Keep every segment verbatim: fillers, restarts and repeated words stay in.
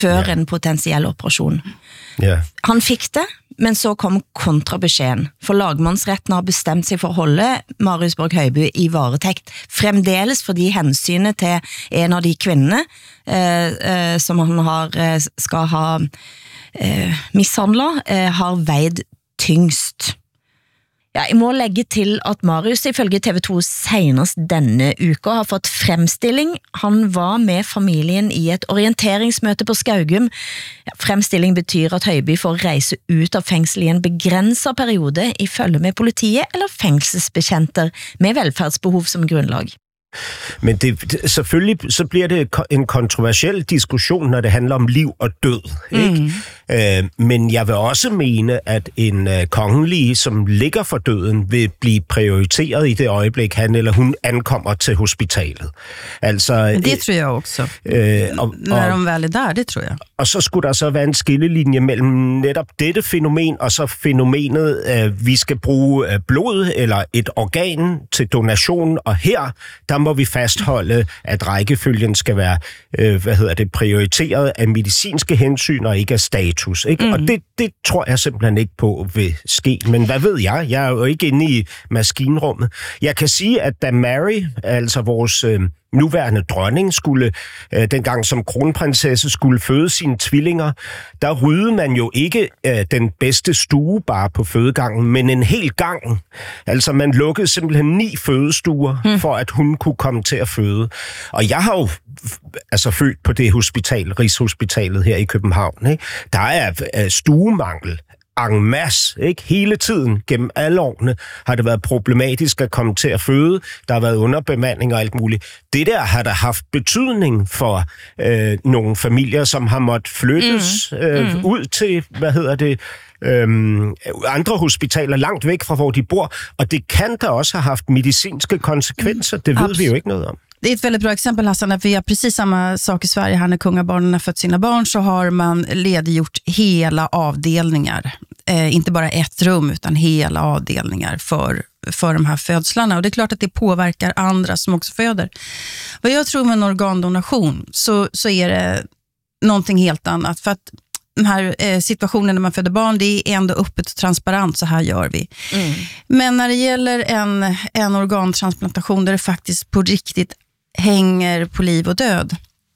før ja. en potentiell operasjon. Ja. Han fikk det, men så kom kontrabeskjeden, for lagmannsretten har bestemt sig for at holde Marius Borg Høiby i varetekt, fremdeles fordi hensynet til en av de kvinnerne eh, eh, som han har, eh, skal ha eh, mishandlet, eh, har veid tyngst. Ja, jeg må legge til at Marius ifølge T V to senest denne uka har fått fremstilling. Han var med familien i et orienteringsmøte på Skaugum. Ja, fremstilling betyr at Høiby får reise ut av fengsel i en begrænset periode i følge med politiet eller fengselsbetjenter med velfærdsbehov som grundlag. Men det, det, selvfølgelig så bliver det en kontroversiel diskussion, når det handler om liv og død. Ikke? Mm. Øh, men jeg vil også mene, at en øh, kongelig, som ligger for døden, vil blive prioriteret i det øjeblik, han eller hun ankommer til hospitalet. Altså, men det tror jeg også. Øh, og, når de vel er der, det tror jeg. Og så skulle der så være en skillelinje mellem netop dette fænomen, og så fænomenet, øh, vi skal bruge øh, blod eller et organ til donation, og her, der må vi fastholde, at rækkefølgen skal være, øh, hvad hedder det, prioriteret af medicinske hensyn og ikke af status. Ikke? Mm. Og det, det tror jeg simpelthen ikke på vil ske. Men hvad ved jeg? Jeg er jo ikke inde i maskinrummet. Jeg kan sige, at da Mary, altså vores øh, nuværende dronning, skulle, øh, dengang som kronprinsesse, skulle føde sine tvillinger, der ryddede man jo ikke øh, den bedste stue bare på fødegangen, men en hel gang. Altså man lukkede simpelthen ni fødestuer, hmm. for at hun kunne komme til at føde. Og jeg har jo altså født på det hospital, Rigshospitalet her i København. Ikke? Der er øh, stuemangel en masse, ikke? Hele tiden, gennem alle årene, har det været problematisk at komme til at føde. Der har været underbemanding og alt muligt. Det der har der haft betydning for øh, nogle familier, som har måttet flyttes mm. Øh, mm. ud til, hvad hedder det, Øhm, andre hospitaler langt væk fra, hvor de bor. Og det kan da også have haft medicinske konsekvenser. Det ved Absolut. vi jo ikke noget om. Det är ett väldigt bra exempel, Hassan, att vi har precis samma sak i Sverige. Här när kungabarnen har fött sina barn så har man lediggjort hela avdelningar. Eh, inte bara ett rum utan hela avdelningar för, för de här födslarna. Och det är klart att det påverkar andra som också föder. Vad jag tror med en organdonation så, så är det någonting helt annat. För att den här eh, situationen när man föder barn, det är ändå öppet och transparent, så här gör vi. Mm. Men när det gäller en, en organtransplantation där det faktiskt på riktigt hänger på liv och död,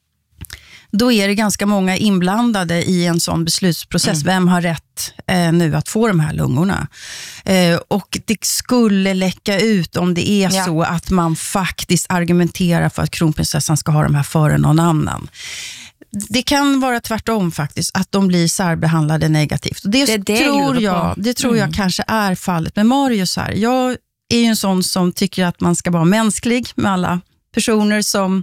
då är det ganska många inblandade i en sån beslutsprocess. Mm. Vem har rätt eh, nu att få de här lungorna? Eh, och det skulle läcka ut om det är ja. så att man faktiskt argumenterar för att kronprinsessan ska ha de här före någon annan. Det kan vara tvärtom faktiskt, att de blir särbehandlade negativt. Och det, det, det tror jag, det tror jag mm. kanske är fallet med Marius här. Jag är ju en sån som tycker att man ska vara mänsklig med alla personer som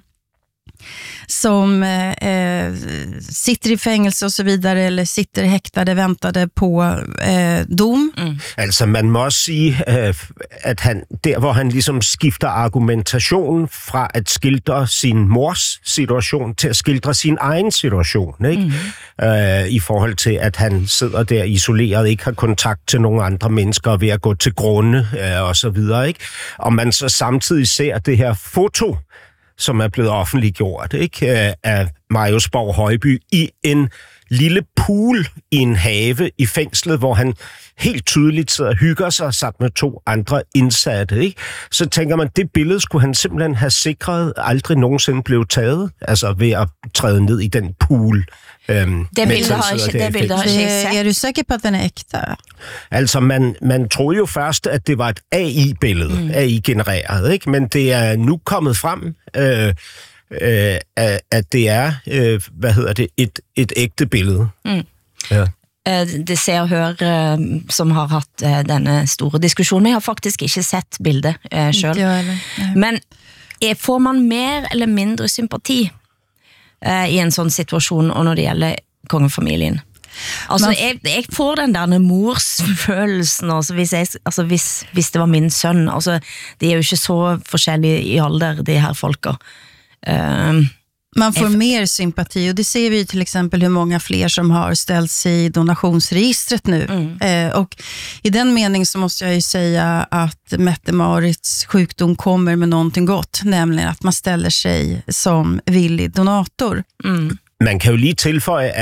som eh, sitter i fængsel og så videre, eller sitter hægtede, ventede på eh, dom. Mm. Altså, man må også sige, at han, der hvor han ligesom skifter argumentation fra at skildre sin mors situation til at skildre sin egen situation, ikke? Mm. Øh, i forhold til, at han sidder der isoleret, ikke har kontakt til nogle andre mennesker, og ved at gå til grunde, øh, og så videre, ikke? Og man så samtidig ser det her foto, som er blevet offentliggjort, ikke? Af Marius Borg Høiby i en lille pool i en have i fængslet, hvor han helt tydeligt sidder og hygger sig sammen med to andre indsatte, ikke? Så tænker man, det billede skulle han simpelthen have sikret, aldrig nogensinde blev taget, altså ved at træde ned i den pool. Øhm, det billede har ikke, det billede har ikke set. Er du sikker på, at den er ægte? Altså, man, man troede jo først, at det var et A I-billede, mm. A I-genereret, ikke? Men det er nu kommet frem, øh, øh, at det er, øh, hvad hedder det, et, et ægte billede. Mm. Ja. Det ser og hør som har haft denne store diskussionen. Jeg har faktisk ikke sett bildet selv. Men får man mer eller mindre sympati i en sånn situasjon, og når det gjelder kongefamilien? Altså, jeg, jeg får den der morsfølelsen, altså, hvis, jeg, altså, hvis, hvis det var min sønn. Altså, de er jo ikke så forskjellige i alder, de her folka. Um, Man får mer sympati, och det ser vi till exempel hur många fler som har ställt sig i donationsregistret nu. Mm. Eh, och i den mening så måste jag ju säga att Mette-Marits sjukdom kommer med någonting gott, nämligen att man ställer sig som villig donator. Mm. Man kan jo lige tilføje,